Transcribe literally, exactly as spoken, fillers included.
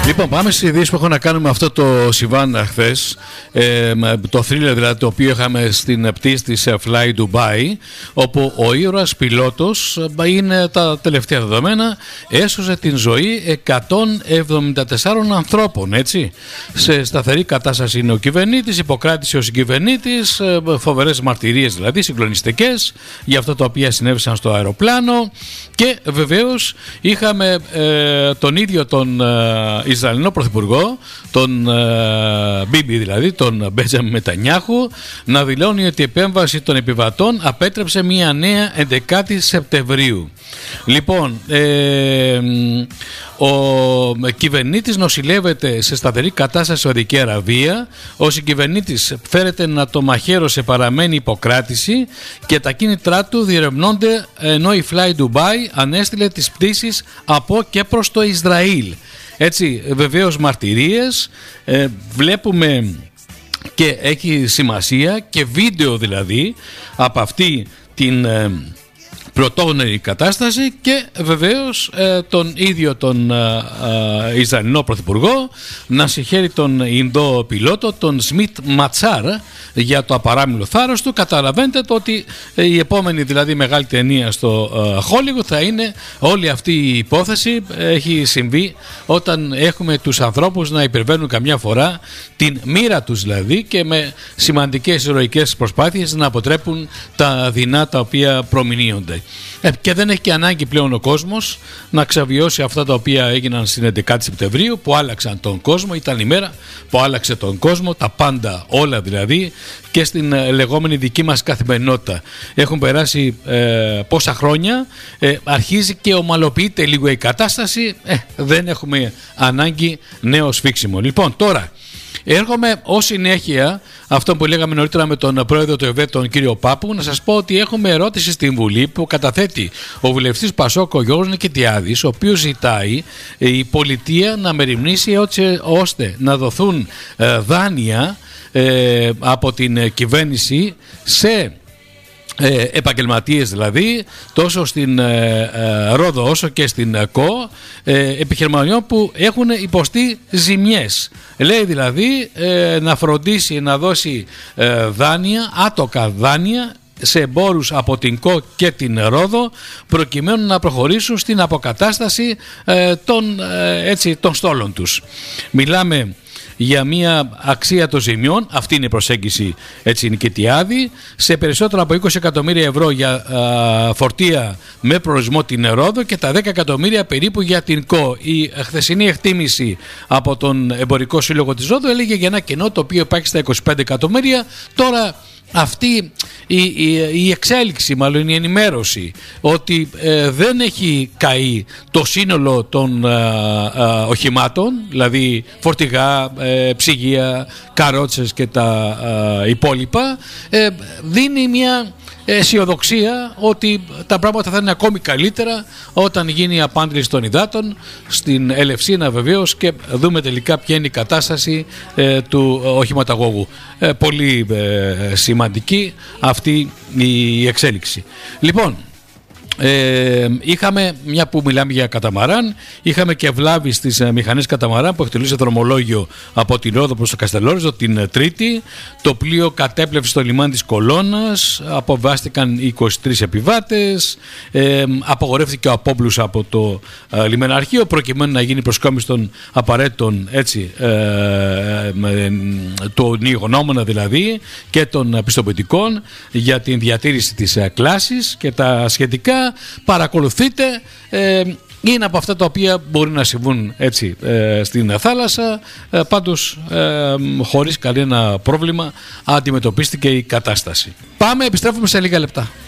Λοιπόν, πάμε στις ειδήσεις που έχω να κάνουμε αυτό το συμβάν χθες, ε, το thriller δηλαδή το οποίο είχαμε στην πτήση της Fly Dubai, όπου ο ήρωας πιλότος, είναι τα τελευταία δεδομένα, έσωσε την ζωή εκατόν εβδομήντα τεσσάρων ανθρώπων, έτσι. Σε σταθερή κατάσταση είναι ο κυβερνήτης, υποκράτησε ο συγκυβερνήτης, φοβερές μαρτυρίες δηλαδή, συγκλονιστικές, για αυτό τα οποία συνέβησαν στο αεροπλάνο. Και βεβαίως είχαμε ε, τον ίδιο τον ε, Ισραηλινό Πρωθυπουργό, τον ε, Μπίμπι δηλαδή, τον Μπέντζαμιν Νετανιάχου, να δηλώνει ότι η επέμβαση των επιβατών απέτρεψε μια νέα έντεκα Σεπτεμβρίου. Λοιπόν, ε, ο κυβερνήτης νοσηλεύεται σε σταθερή κατάσταση στη Σαουδική Αραβία, ο συγκυβερνήτης φέρεται να το μαχαίρο σε παραμένη υποκράτηση και τα κίνητρά του διερευνώνται, ενώ η Fly Dubai ανέστειλε τις πτήσεις από και προς το Ισραήλ. Έτσι, βεβαίως μαρτυρίες, ε, βλέπουμε και έχει σημασία και βίντεο δηλαδή από αυτή την ε, πρωτόγνωρη κατάσταση και βεβαίως ε, τον ίδιο τον ε, ε, Ισραηλινό Πρωθυπουργό να συγχαίρει τον Ινδό πιλότο, τον Σμιτ Ματσάρ, για το απαράμιλο θάρρος του. Καταλαβαίνετε το ότι ε, η επόμενη δηλαδή μεγάλη ταινία στο ε, Hollywood θα είναι όλη αυτή η υπόθεση. Έχει συμβεί όταν έχουμε τους ανθρώπους να υπερβαίνουν καμιά φορά την μοίρα τους δηλαδή, και με σημαντικές ηρωικές προσπάθειες να αποτρέπουν τα δεινά τα οποία προμηνύονται. Ε, και δεν έχει και ανάγκη πλέον ο κόσμος να ξαβιώσει αυτά τα οποία έγιναν στην έντεκα Σεπτεμβρίου, που άλλαξαν τον κόσμο. Ήταν η μέρα που άλλαξε τον κόσμο, τα πάντα όλα δηλαδή, και στην ε, λεγόμενη δική μας καθημερινότητα. Έχουν περάσει ε, πόσα χρόνια, ε, αρχίζει και ομαλοποιείται λίγο η κατάσταση, ε, δεν έχουμε ανάγκη νέο σφίξιμο. Λοιπόν, τώρα έρχομαι ως συνέχεια αυτό που λέγαμε νωρίτερα με τον πρόεδρο του ΕΒΕ, τον κύριο Πάπου, να σας πω ότι έχουμε ερώτηση στην Βουλή που καταθέτει ο βουλευτής Πασόκ, ο Γιώργος Νικητιάδης, ο οποίος ζητάει η πολιτεία να μεριμνήσει ώστε να δοθούν δάνεια ε, από την κυβέρνηση σε Ε, επαγγελματίες δηλαδή, τόσο στην ε, ε, Ρόδο όσο και στην ε, ΚΟ, ε, επιχειρηματιών που έχουν υποστεί ζημιές. Λέει δηλαδή ε, να φροντίσει να δώσει ε, δάνεια, άτοκα δάνεια σε εμπόρους από την ΚΟ και την Ρόδο, προκειμένου να προχωρήσουν στην αποκατάσταση ε, των, ε, έτσι, των στόλων τους. Μιλάμε για μια αξία των ζημιών, αυτή είναι η προσέγγιση, έτσι, Νικητιάδη, σε περισσότερα από είκοσι εκατομμύρια ευρώ για α, φορτία με προορισμό την Ρόδο και τα δέκα εκατομμύρια περίπου για την ΚΟ. Η χθεσινή εκτίμηση από τον Εμπορικό Σύλλογο της Ρόδο έλεγε για ένα κενό το οποίο υπάρχει στα είκοσι πέντε εκατομμύρια. Τώρα αυτή η, η, η εξέλιξη, μάλλον η ενημέρωση ότι ε, δεν έχει καεί το σύνολο των ε, ε, οχημάτων, δηλαδή φορτηγά, ε, ψυγεία, καρότσες και τα ε, υπόλοιπα, ε, δίνει μια αισιοδοξία ότι τα πράγματα θα είναι ακόμη καλύτερα όταν γίνει η απάντηση των υδάτων στην Ελευσίνα βεβαίως, και δούμε τελικά ποια είναι η κατάσταση ε, του οχηματαγωγού. Ε, πολύ ε, σημαντική αυτή η εξέλιξη. Λοιπόν, Ε, είχαμε, μια που μιλάμε για καταμαράν, είχαμε και βλάβη στις ε, μηχανές καταμαράν που εκτελούσε δρομολόγιο από την Ρόδο προς το Καστελόριζο την ε, Τρίτη. Το πλοίο κατέπλευε στο λιμάνι της Κολώνας, αποβάστηκαν είκοσι τρεις επιβάτες, ε, απογορεύτηκε ο απόμπλους από το ε, λιμεναρχείο προκειμένου να γίνει προσκόμιση των απαραίτητων, έτσι, ε, ε, ε, του νιγονόμονα δηλαδή και των πιστοποιητικών για την διατήρηση της ε, κλάσης και τα σχετικά. Παρακολουθείτε, ε, είναι από αυτά τα οποία μπορεί να συμβούν, έτσι, ε, στην θάλασσα. ε, πάντως ε, χωρίς κανένα πρόβλημα αντιμετωπίστηκε η κατάσταση. Πάμε, επιστρέφουμε σε λίγα λεπτά.